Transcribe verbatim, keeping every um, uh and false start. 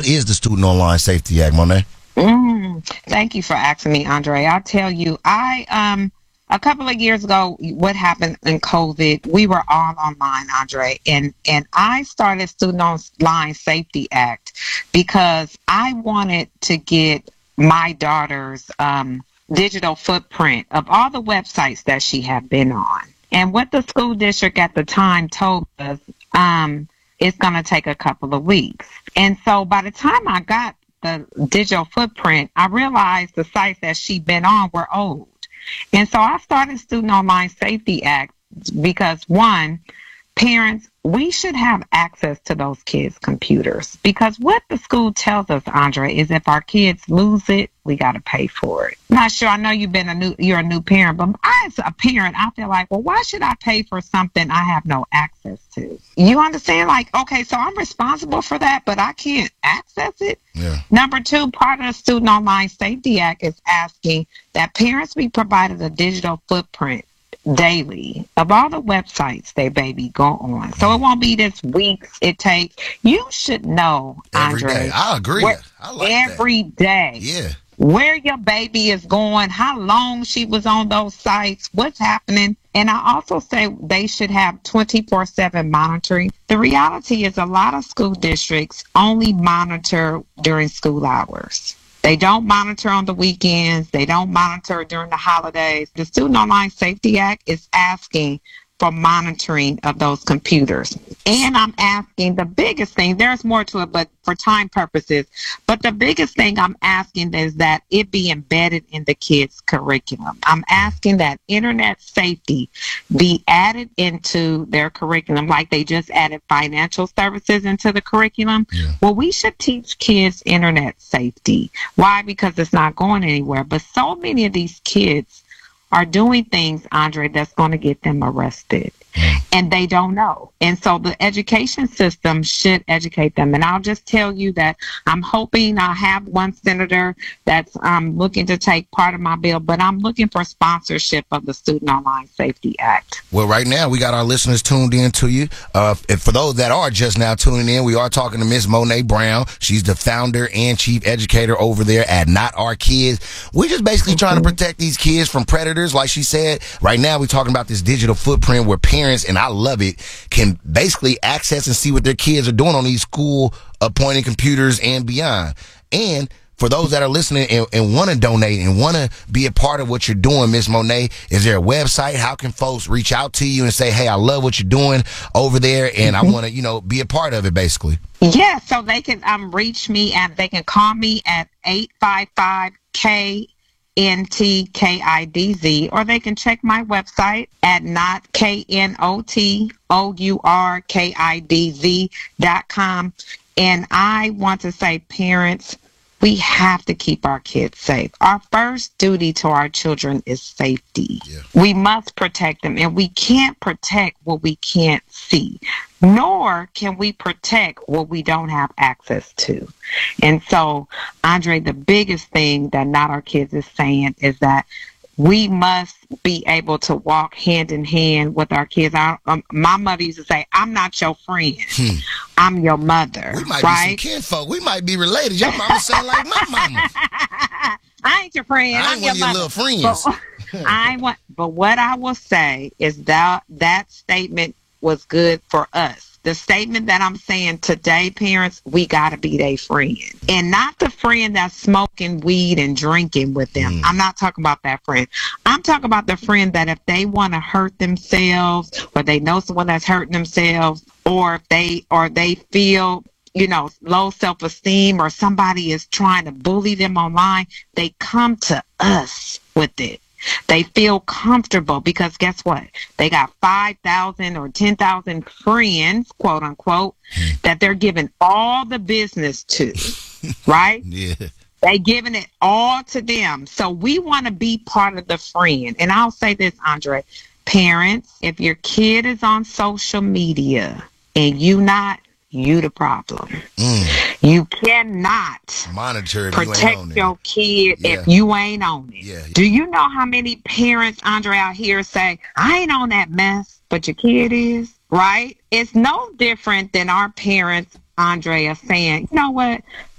is the Student Online Safety Act, Monet? Mm, thank you for asking me, Andre. I'll tell you, I um a couple of years ago, what happened in COVID, we were all online, Andre, and and I started Student Online Safety Act because I wanted to get my daughter's um, digital footprint of all the websites that she had been on. And what the school district at the time told us, um, it's going to take a couple of weeks. And so by the time I got the digital footprint, I realized the sites that she'd been on were old. And so I started Student Online Safety Act because, one, parents, we should have access to those kids' computers, because what the school tells us, Andre, is if our kids lose it, we got to pay for it. Not sure. I know you've been a new, you're a new parent, but I, as a parent, I feel like, well, why should I pay for something I have no access to? You understand? Like, okay, so I'm responsible for that, but I can't access it. Yeah. Number two, part of the Student Online Safety Act is asking that parents be provided a digital footprint daily of all the websites their baby go on. So it won't be this weeks it takes. You should know, Every Andre. day. I agree. where- I like every that. day. Yeah. Where your baby is going, how long she was on those sites, what's happening. And I also say they should have twenty-four seven monitoring. The reality is a lot of school districts only monitor during school hours. They don't monitor on the weekends. They don't monitor during the holidays. The Student Online Safety Act is asking for monitoring of those computers. And I'm asking the biggest thing, there's more to it, but for time purposes, but the biggest thing I'm asking is that it be embedded in the kids' curriculum. I'm asking that internet safety be added into their curriculum, like they just added financial services into the curriculum. Yeah. Well, we should teach kids internet safety. Why? Because it's not going anywhere. But so many of these kids are doing things, Andre, that's going to get them arrested. And they don't know. And so the education system should educate them. And I'll just tell you that I'm hoping I'll have one senator that's um, looking to take part of my bill, but I'm looking for sponsorship of the Student Online Safety Act. Well, right now, we got our listeners tuned in to you. Uh, and for those that are just now tuning in, we are talking to Miss Monet Brown. She's the founder and chief educator over there at Not Our Kids. We're just basically mm-hmm. trying to protect these kids from predators. Like she said, right now, we're talking about this digital footprint where parents, and I love it, can basically access and see what their kids are doing on these school appointed computers and beyond. And for those that are listening and, and want to donate and want to be a part of what you're doing, Miss Monet, is there a website? How can folks reach out to you and say, hey, I love what you're doing over there and mm-hmm. I want to, you know, be a part of it, basically? Yeah, so they can um, reach me and they can call me at eight five five K N T K I D Z, or they can check my website at not K N O T O U R K I D Z dot com. And I want to say, parents, we have to keep our kids safe. Our first duty to our children is safety. Yeah. We must protect them, and we can't protect what we can't see, nor can we protect what we don't have access to. And so, Andre, the biggest thing that Not Our Kids is saying is that we must be able to walk hand in hand with our kids. I, um, my mother used to say, I'm not your friend. Hmm. I'm your mother. We might right? be some kinfolk. We might be related. Your mama sound like my mama. I ain't your friend. I I'm ain't your one of your mother. little friends. But, I want, but what I will say is that that statement was good for us. The statement that I'm saying today, parents, we got to be their friend. And not the friend that's smoking weed and drinking with them. Mm. I'm not talking about that friend. I'm talking about the friend that if they want to hurt themselves, or they know someone that's hurting themselves, or if they, or they feel, you know, low self-esteem, or somebody is trying to bully them online, they come to us with it. They feel comfortable because guess what? They got five thousand or ten thousand friends, quote unquote, that they're giving all the business to, right? Yeah. They giving it all to them. So we want to be part of the friend. And I'll say this, Andre, parents, if your kid is on social media and you not, you the problem. Mm. You cannot monitor it, protect you your kid yeah. if you ain't on it. Yeah. Do you know how many parents, Andre, out here say, I ain't on that mess, but your kid is, right? It's no different than our parents, Andre, are saying, you know what?